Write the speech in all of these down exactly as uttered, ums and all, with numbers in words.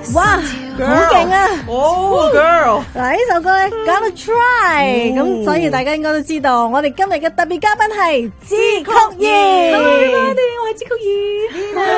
哇，好勁啊！ 哦 ，girl， 嗱呢首歌咧，Gotta Try，咁所以大家應該都知道，我哋今日嘅特別嘉賓係支嚳儀。 Hello everybody，我係支嚳儀。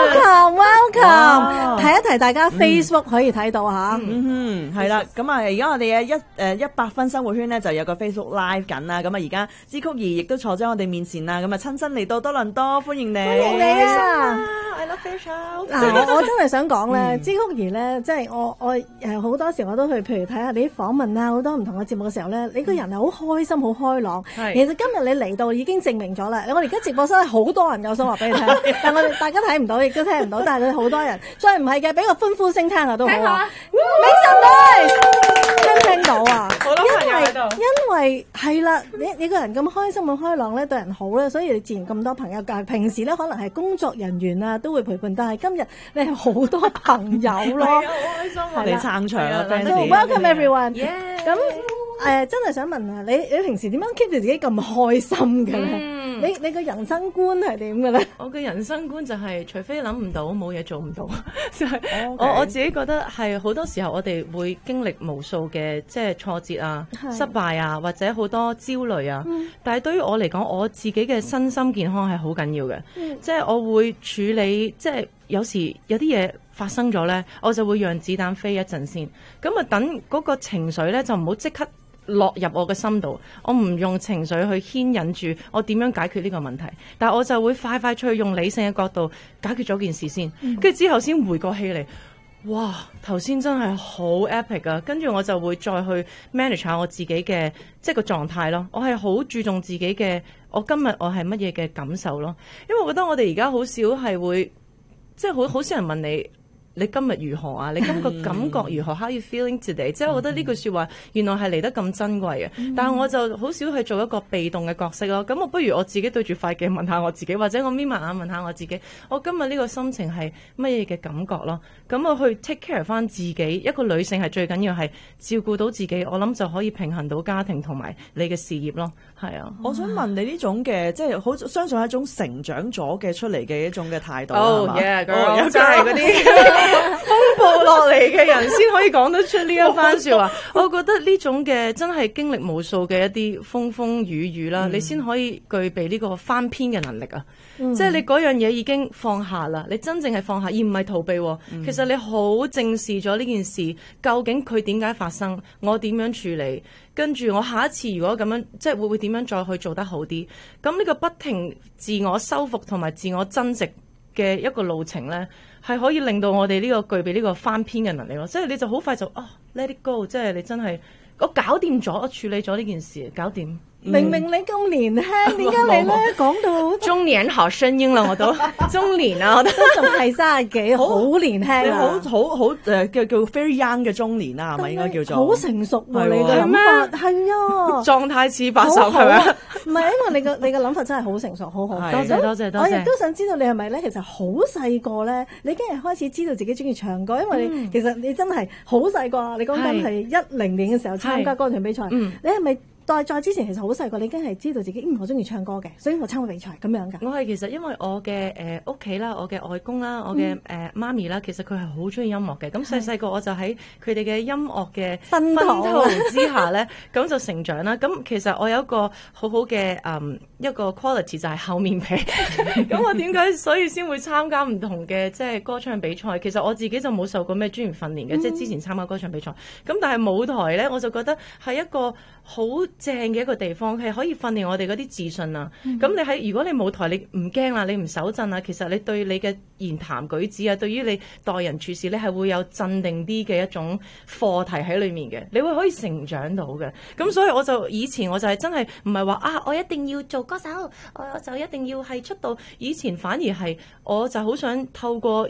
Welcome，Welcome。提一提大家 Facebook 可以睇到吓。 嗯哼，係啦，咁啊，而家我哋嘅一誒一百分生活圈咧就有個 Facebook Live 緊啦，咁啊而家支嚳儀亦都坐咗我哋面前啦，咁啊親身嚟到多倫多，歡迎你， 歡迎你啊！ I love fair show。 嗱，我我真係想講咧，支嚳儀咧，即係我我誒好多時我都去，譬如睇下你啲訪問啊，好多唔同嘅節目嘅時候咧，你個人係好開心、好開朗。 係其實今日你嚟到已經證明咗啦。我哋而家直播室係好多人，有想話俾你聽，但我哋大家睇唔到，亦都聽唔到，但係佢好多人。再唔係嘅，俾個歡呼聲聽下都好啊！Make some noise，聽唔聽到啊？ 好多朋友喺度。 因為係啦，你你個人咁開心、咁開朗咧，對人好咧，所以你自然咁多朋友。但係平時咧，可能係工作人員啊都會陪伴，但係今日你係好多朋友咯， 好開心我哋撐場啊 fans。 Welcome everyone。 Yeah。 咁誒，真係想問下你，你平時點樣 keep 住自己咁開心嘅咧？ 嗯、 你你個人生觀係點嘅咧？ 我嘅人生觀就係、是，除非諗唔到，冇嘢做唔到。就係、 Okay. 我我自己覺得係好多時候我哋會經歷無數嘅即係挫折啊、失敗啊，或者好多焦慮啊。嗯、但係對於我嚟講，我自己嘅身心健康係好緊要嘅。嗯、即係我會處理，即係有時有啲嘢發生咗咧，我就會讓子彈飛一陣先。咁啊，等嗰個情緒咧就唔好即刻落入我嘅心度，我唔用情緒去牽引住我點樣解決呢個問題，但係我就會快快脆用理性嘅角度解決咗件事先，跟住之後先回過氣嚟，哇！頭先真係好 epic 啊！跟住我就會再去 manage 下我自己嘅即係個狀態咯。我係好注重自己嘅，我今日我係乜嘢嘅感受咯。因為我覺得我哋而家好少係會，即係好好少人問你。你今日如何啊？你今個感覺如何？How you feeling today？、嗯、即係我覺得呢句説話原來係嚟得咁珍貴嘅，嗯、但係我就好少去做一個被動嘅角色咯。咁我不如我自己對住塊鏡問下我自己，或者我眯埋眼問下我自己，我今日呢個心情係乜嘢嘅感覺咯？咁我去 take care 翻自己，一個女性係最緊要係照顧到自己，我諗就可以平衡到家庭同埋你嘅事業咯。係啊， 我想問你呢種嘅即係好相信係一種成長咗嘅出嚟嘅一種嘅態度哦係嘛 ，yeah，girl，真係嗰啲。風暴落嚟嘅人先可以講得出呢一番說話，我覺得呢種嘅真係經歷無數嘅一啲風風雨雨啦，嗯、你先可以具備呢個翻篇嘅能力啊！嗯、即係你嗰樣嘢已經放下啦，你真正係放下，而唔係逃避。嗯、其實你好正視咗呢件事，究竟佢點解發生，我點樣處理，跟住我下一次如果咁樣，即係會會點樣再去做得好啲？咁呢個不停自我修復同埋自我增值嘅一個路程咧，係可以令到我哋呢個具備呢個翻篇嘅能力咯，即係你就好快就哦 let it go， 即係你真係我搞掂咗，我處理咗呢件事，搞掂。 明明你咁年輕，點解你咧講到中年好聲音啦？我都中年啊，我都仲係三十幾，好年輕啊！ 好好好誒叫叫 very young 嘅中年啦，係咪應該叫做？ 好成熟喎，你嘅諗法係啊， 狀態似八十係咪？ 唔係，因為你嘅你嘅諗法真係好成熟，好好。 多謝多謝多謝。 我亦都想知道你係咪咧？其實好細個咧，你已經係開始知道自己中意唱歌，因為你其實你真係好細個，你講緊係一零年嘅時候參加歌唱比賽，你係咪？在在之前其實好細個，你已經係知道自己嗯我中意唱歌嘅，所以我參加比賽咁樣㗎。 我係其實因為我嘅誒屋企啦，我嘅外公啦，我嘅誒、呃、媽咪啦，其實佢係好中意音樂嘅。咁細細個我就喺佢哋嘅音樂嘅熏陶之下咧，咁就成長啦。咁其實我有一個好好嘅誒一個 quality 就係厚面皮。咁我點解所以先會參加唔同嘅即係歌唱比賽？其實我自己就冇受過咩專業訓練嘅，嗯、即係之前參加歌唱比賽。咁但係舞台咧，我就覺得係一個好正嘅一個地方，係可以訓練我哋嗰啲自信啊！咁、嗯、你喺如果你舞台你唔驚啦，你唔手震啊，其實你對你嘅言談舉止啊，對於你待人處事，你係會有鎮定啲嘅一種課題喺裏面嘅，你會可以成長到嘅。咁所以我就以前我就係真係唔係話啊，我一定要做歌手，我就一定要係出道。以前反而係我就好想透過